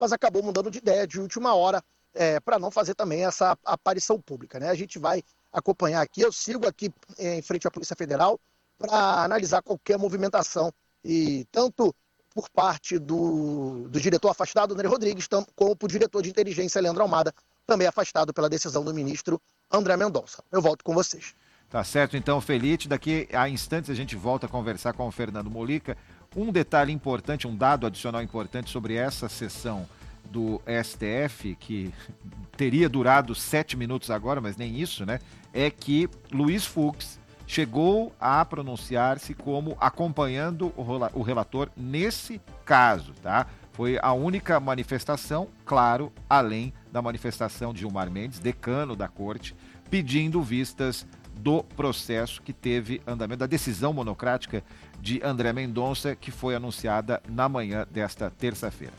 mas acabou mudando de ideia de última hora para não fazer também essa aparição pública, né? A gente vai acompanhar aqui, eu sigo aqui em frente à Polícia Federal para analisar qualquer movimentação, e tanto por parte do diretor afastado, Ney Rodrigues, como por diretor de inteligência, Leandro Almada, também afastado pela decisão do ministro André Mendonça. Eu volto com vocês. Tá certo, então, Felite. Daqui a instantes a gente volta a conversar com o Fernando Molica. Um detalhe importante, um dado adicional importante sobre essa sessão do STF, que teria durado 7 minutos agora, mas nem isso, né? É que Luiz Fux chegou a pronunciar-se como acompanhando o relator nesse caso, tá? Foi a única manifestação, claro, além da manifestação de Gilmar Mendes, decano da corte, pedindo vistas do processo que teve andamento, da decisão monocrática de André Mendonça, que foi anunciada na manhã desta terça-feira.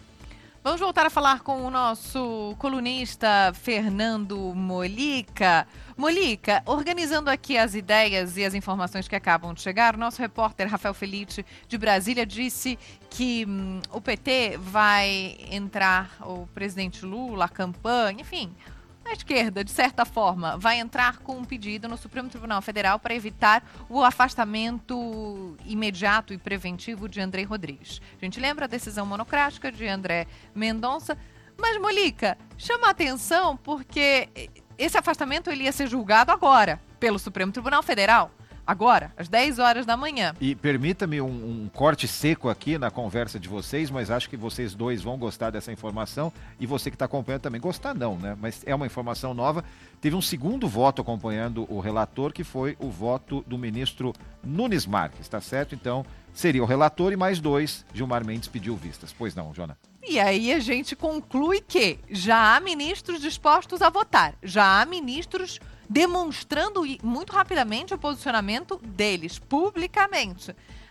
Vamos voltar a falar com o nosso colunista Fernando Molica. Molica, organizando aqui as ideias e as informações que acabam de chegar, o nosso repórter Rafael Felite, de Brasília, disse que o PT vai entrar, o presidente Lula, a campanha, enfim, a esquerda, de certa forma, vai entrar com um pedido no Supremo Tribunal Federal para evitar o afastamento imediato e preventivo de André Rodrigues. A gente lembra a decisão monocrática de André Mendonça, mas, Molica, chama a atenção porque esse afastamento ele ia ser julgado agora pelo Supremo Tribunal Federal. Agora, às 10 horas da manhã. E permita-me um corte seco aqui na conversa de vocês, mas acho que vocês dois vão gostar dessa informação e você que está acompanhando também. Gostar não, né? Mas é uma informação nova. Teve um segundo voto acompanhando o relator, que foi o voto do ministro Nunes Marques, tá certo? Então, seria o relator e mais 2, Gilmar Mendes pediu vistas. Pois não, Jona? E aí a gente conclui que já há ministros dispostos a votar, já há ministros demonstrando muito rapidamente o posicionamento deles, publicamente.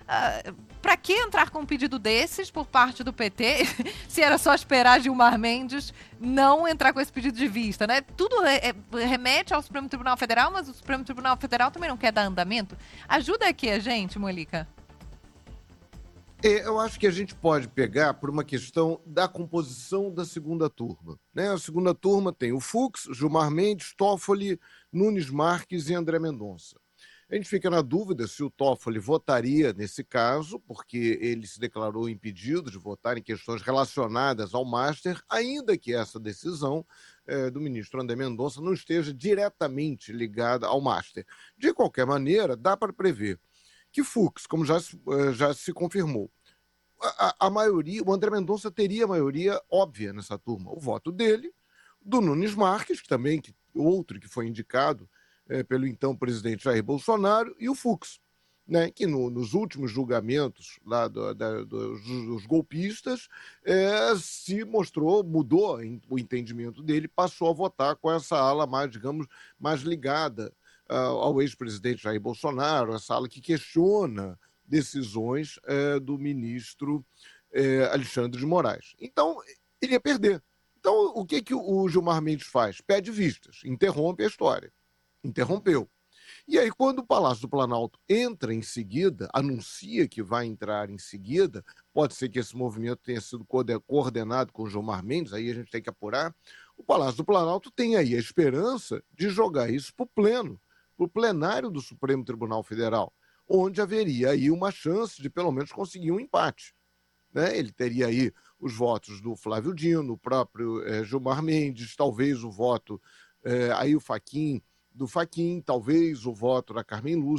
Para que entrar com um pedido desses por parte do PT, se era só esperar Gilmar Mendes não entrar com esse pedido de vista, né? Tudo remete ao Supremo Tribunal Federal, mas o Supremo Tribunal Federal também não quer dar andamento. Ajuda aqui a gente, Molica. Eu acho que a gente pode pegar por uma questão da composição da segunda turma, né? A segunda turma tem o Fux, Gilmar Mendes, Toffoli, Nunes Marques e André Mendonça. A gente fica na dúvida se o Toffoli votaria nesse caso, porque ele se declarou impedido de votar em questões relacionadas ao Master, ainda que essa decisão do ministro André Mendonça não esteja diretamente ligada ao Master. De qualquer maneira, dá para prever que Fux, como já se confirmou, a maioria, o André Mendonça teria a maioria óbvia nessa turma. O voto dele, do Nunes Marques, também outro que foi indicado pelo então presidente Jair Bolsonaro, e o Fux, né, que nos últimos julgamentos lá dos golpistas se mostrou, mudou o entendimento dele, passou a votar com essa ala mais, digamos, mais ligada ao ex-presidente Jair Bolsonaro, essa ala que questiona decisões do ministro Alexandre de Moraes. Então, ele ia perder. Então, o que o Gilmar Mendes faz? Pede vistas, interrompe a história. Interrompeu. E aí, quando o Palácio do Planalto entra em seguida, anuncia que vai entrar em seguida, pode ser que esse movimento tenha sido coordenado com o Gilmar Mendes, aí a gente tem que apurar, o Palácio do Planalto tem aí a esperança de jogar isso para o plenário do Supremo Tribunal Federal, onde haveria aí uma chance de pelo menos conseguir um empate, né? Ele teria aí os votos do Flávio Dino, o próprio Gilmar Mendes, talvez o voto, aí o Fachin, talvez o voto da Carmen Lúcia,